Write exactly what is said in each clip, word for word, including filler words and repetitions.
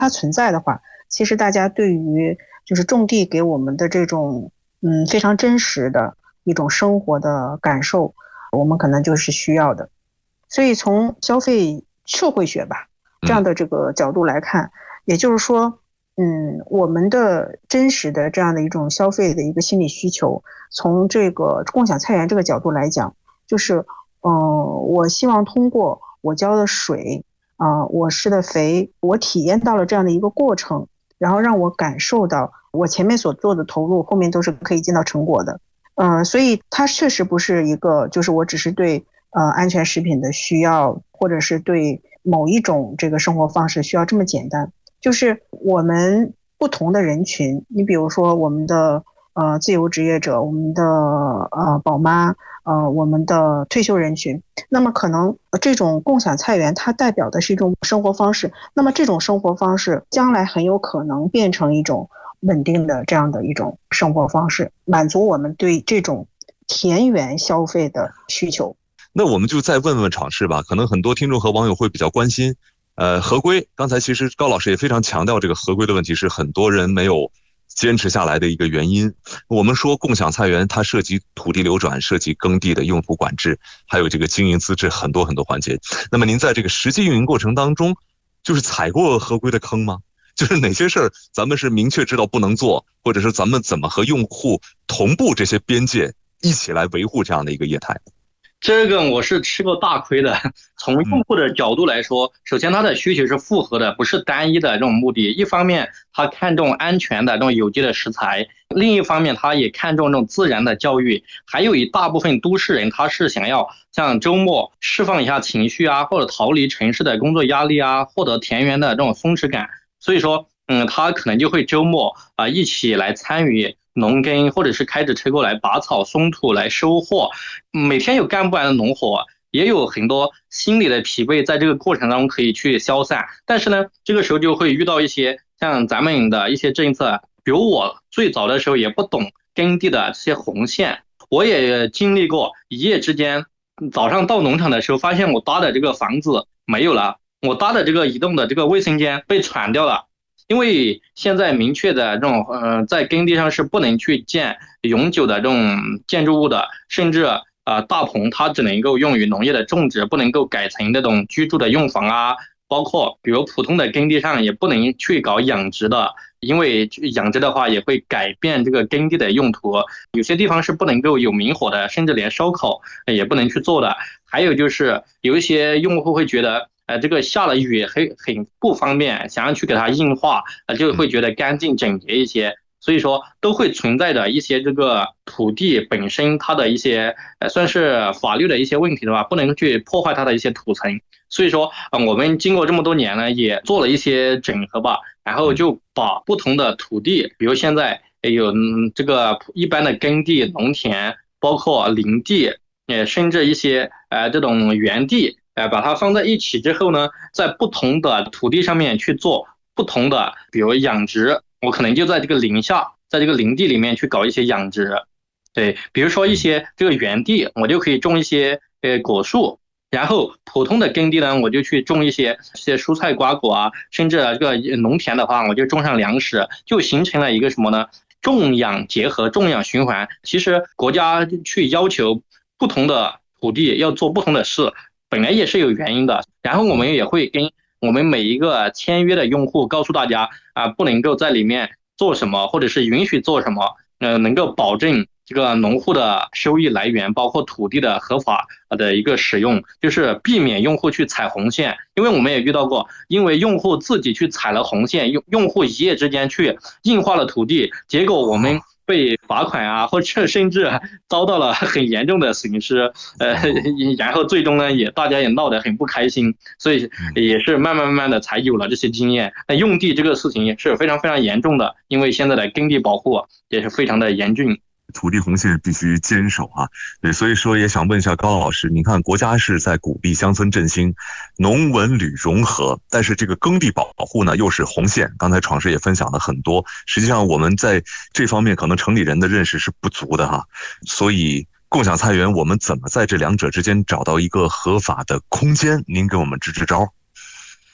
它存在的话，其实大家对于就是种地给我们的这种嗯非常真实的一种生活的感受，我们可能就是需要的。所以从消费社会学吧这样的这个角度来看，也就是说，嗯，我们的真实的这样的一种消费的一个心理需求，从这个共享菜园这个角度来讲，就是，嗯、呃，我希望通过我浇的水，啊、呃，我施的肥，我体验到了这样的一个过程，然后让我感受到我前面所做的投入，后面都是可以见到成果的。嗯、呃，所以它确实不是一个，就是我只是对呃安全食品的需要，或者是对某一种这个生活方式需要这么简单。就是我们不同的人群，你比如说我们的呃自由职业者，我们的呃宝妈，呃我们的退休人群，那么可能这种共享菜园它代表的是一种生活方式，那么这种生活方式将来很有可能变成一种稳定的这样的一种生活方式，满足我们对这种田园消费的需求。 那我们就再问问厂市吧，可能很多听众和网友会比较关心，呃，合规。刚才其实高老师也非常强调，这个合规的问题是很多人没有坚持下来的一个原因。我们说共享菜园，它涉及土地流转，涉及耕地的用途管制，还有这个经营资质，很多很多环节。那么您在这个实际运营过程当中，就是踩过合规的坑吗？就是哪些事儿咱们是明确知道不能做，或者是咱们怎么和用户同步这些边界，一起来维护这样的一个业态？ 这个我是吃过大亏的。从用户的角度来说，首先他的需求是复合的，不是单一的这种目的。一方面他看重安全的这种有机的食材，另一方面他也看重这种自然的教育。还有一大部分都市人他是想要像周末释放一下情绪啊，或者逃离城市的工作压力啊，获得田园的这种松弛感。所以说嗯，他可能就会周末啊、呃、一起来参与农耕，或者是开着车过来拔草松土来收获。每天有干不完的农活，也有很多心理的疲惫在这个过程当中可以去消散。但是呢，这个时候就会遇到一些像咱们的一些政策，比如我最早的时候也不懂耕地的这些红线，我也经历过一夜之间，早上到农场的时候发现我搭的这个房子没有了，我搭的这个移动的这个卫生间被铲掉了。因为现在明确的这种呃，在耕地上是不能去建永久的这种建筑物的，甚至呃大棚它只能够用于农业的种植，不能够改成那种居住的用房啊。包括比如普通的耕地上也不能去搞养殖的，因为养殖的话也会改变这个耕地的用途。有些地方是不能够有明火的，甚至连烧烤也不能去做的。还有就是有一些用户会觉得呃，这个下了雨很很不方便，想要去给它硬化，呃，就会觉得干净整洁一些。所以说都会存在着一些这个土地本身它的一些呃算是法律的一些问题的话，不能去破坏它的一些土层。所以说，嗯、呃，我们经过这么多年呢，也做了一些整合吧，然后就把不同的土地，比如现在有嗯这个一般的耕地、农田，包括林地，呃，甚至一些呃这种园地。呃，把它放在一起之后呢，在不同的土地上面去做不同的，比如养殖，我可能就在这个林下，在这个林地里面去搞一些养殖。对，比如说一些这个园地，我就可以种一些呃果树，然后普通的耕地呢，我就去种一些一些蔬菜瓜果啊，甚至这个农田的话，我就种上粮食，就形成了一个什么呢？种养结合，种养循环。其实国家去要求不同的土地要做不同的事，本来也是有原因的。然后我们也会跟我们每一个签约的用户告诉大家啊、呃，不能够在里面做什么，或者是允许做什么，呃，能够保证这个农户的收益来源，包括土地的合法的一个使用，就是避免用户去踩红线。因为我们也遇到过，因为用户自己去踩了红线，用用户一夜之间去硬化了土地，结果我们被罚款啊，或者甚至遭到了很严重的损失，呃，然后最终呢，也大家也闹得很不开心，所以也是慢慢慢慢的才有了这些经验。那用地这个事情也是非常非常严重的，因为现在的耕地保护也是非常的严峻。 土地红线必须坚守啊，对，所以说也想问一下高老师，你看国家是在鼓励乡村振兴、农文旅融合，但是这个耕地保护呢又是红线。刚才创始也分享了很多，实际上我们在这方面可能城里人的认识是不足的哈，所以共享菜园我们怎么在这两者之间找到一个合法的空间？您给我们支支招。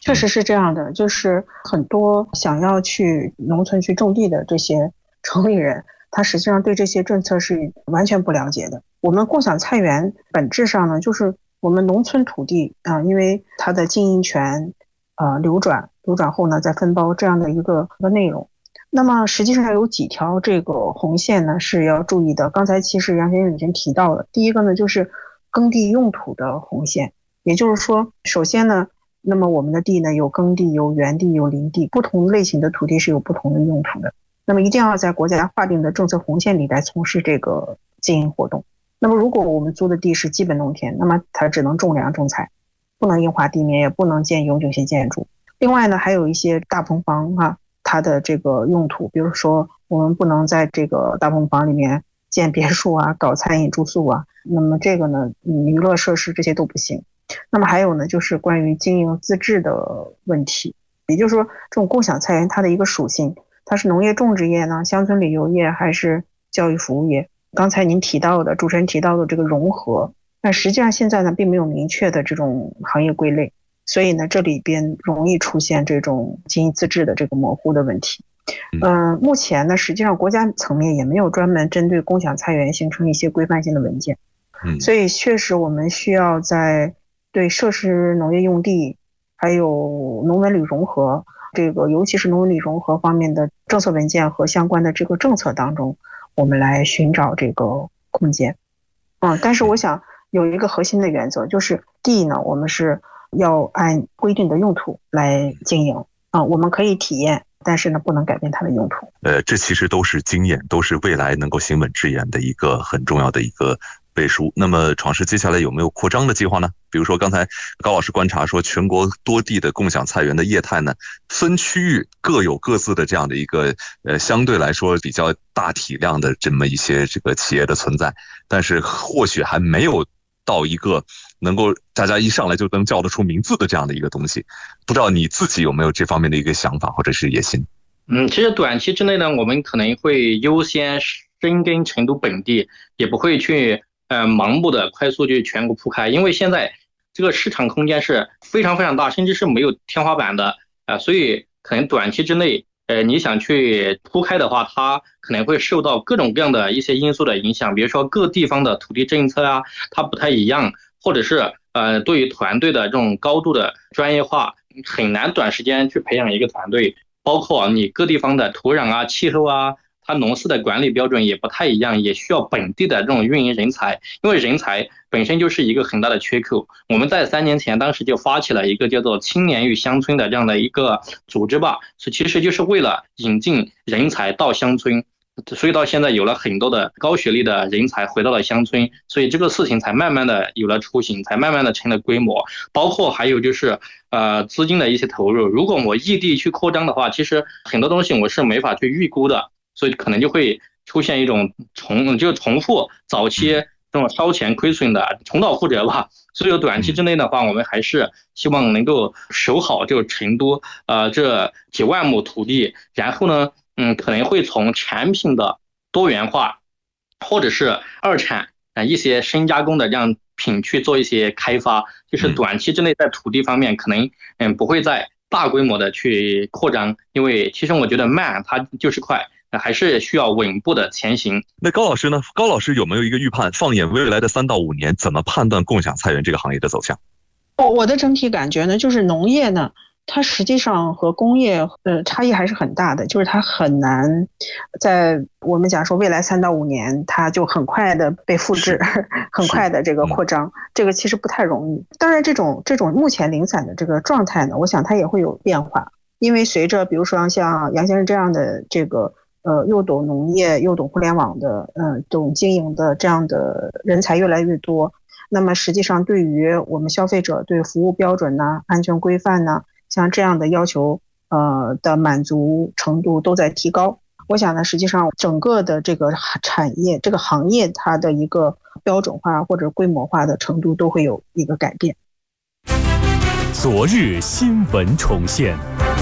确实是这样的，就是很多想要去农村去种地的这些城里人，他实际上对这些政策是完全不了解的。我们共享菜园本质上呢，就是我们农村土地啊、呃，因为它的经营权呃流转，流转后呢再分包这样的一个一个内容。那么实际上有几条这个红线呢是要注意的。刚才其实杨先生已经提到了，第一个呢就是耕地用途的红线，也就是说，首先呢，那么我们的地呢有耕地、有园地、有林地，不同类型的土地是有不同的用途的。那么一定要在国家划定的政策红线里来从事这个经营活动。那么如果我们租的地是基本农田，那么它只能种粮种菜，不能硬化地面，也不能建永久性建筑。另外呢，还有一些大棚房啊，它的这个用途，比如说我们不能在这个大棚房里面建别墅啊，搞餐饮住宿啊，那么这个呢，娱乐设施这些都不行。那么还有呢，就是关于经营自治的问题，也就是说，这种共享菜园它的一个属性，它是农业种植业呢，乡村旅游业还是教育服务业？刚才您提到的，主持人提到的这个融合，但实际上现在呢，并没有明确的这种行业归类，所以呢，这里边容易出现这种经营自治的这个模糊的问题。嗯、呃，目前呢，实际上国家层面也没有专门针对共享菜园形成一些规范性的文件，所以确实我们需要在对设施农业用地，还有农文旅融合，这个尤其是农文旅融合方面的政策文件和相关的这个政策当中，我们来寻找这个空间。嗯，但是我想有一个核心的原则，就是地呢，我们是要按规定的用途来经营啊、嗯，我们可以体验，但是呢，不能改变它的用途。 呃，这其实都是经验，都是未来能够行稳致远的一个很重要的一个背书。那么创世接下来有没有扩张的计划呢？比如说刚才高老师观察说，全国多地的共享菜园的业态呢，分区域各有各自的这样的一个呃相对来说比较大体量的这么一些这个企业的存在，但是或许还没有到一个能够大家一上来就能叫得出名字的这样的一个东西。不知道你自己有没有这方面的一个想法或者是野心？ 嗯，其实短期之内呢，我们可能会优先深耕成都本地，也不会去呃盲目的快速去全国铺开，因为现在这个市场空间是非常非常大，甚至是没有天花板的啊、呃，所以可能短期之内，呃，你想去铺开的话，它可能会受到各种各样的一些因素的影响，比如说各地方的土地政策啊，它不太一样，或者是呃对于团队的这种高度的专业化，很难短时间去培养一个团队。包括你各地方的土壤啊、气候啊，它农事的管理标准也不太一样，也需要本地的这种运营人才，因为人才本身就是一个很大的缺口。我们在三年前当时就发起了一个叫做青年与乡村的这样的一个组织吧，其实就是为了引进人才到乡村，所以到现在有了很多的高学历的人才回到了乡村，所以这个事情才慢慢的有了雏形，才慢慢的成了规模。包括还有就是呃资金的一些投入，如果我异地去扩张的话，其实很多东西我是没法去预估的，所以可能就会出现一种重就重复早期这种烧钱亏损的重蹈覆辙吧。所以短期之内的话，我们还是希望能够守好这个成都呃这几万亩土地，然后呢嗯，可能会从产品的多元化，或者是二产啊一些深加工的这样品去做一些开发，就是短期之内在土地方面可能嗯不会再大规模的去扩张，因为其实我觉得慢它就是快，还是需要稳步的前行。 那高老师呢？高老师有没有一个预判？放眼未来的三到五年，怎么判断共享菜园这个行业的走向？ 我我的整体感觉呢，就是农业呢。它实际上和工业呃差异还是很大的，就是它很难在我们讲说未来三到五年它就很快的被复制，很快的这个扩张，这个其实不太容易。当然这种这种目前零散的这个状态呢，我想它也会有变化，因为随着比如说像杨先生这样的这个呃又懂农业又懂互联网的呃懂经营的这样的人才越来越多，那么实际上对于我们消费者对服务标准呢、安全规范呢，像这样的要求呃的满足程度都在提高。我想呢，实际上整个的这个产业这个行业它的一个标准化或者规模化的程度都会有一个改变。 昨日新闻重现，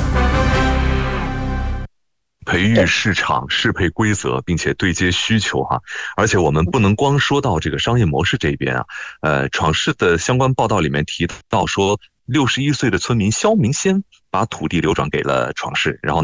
培育市场适配规则，并且对接需求哈、啊，而且我们不能光说到这个商业模式这边啊，呃，创世的相关报道里面提到说， 六十一岁的村民肖明先把土地流转给了闯氏，然后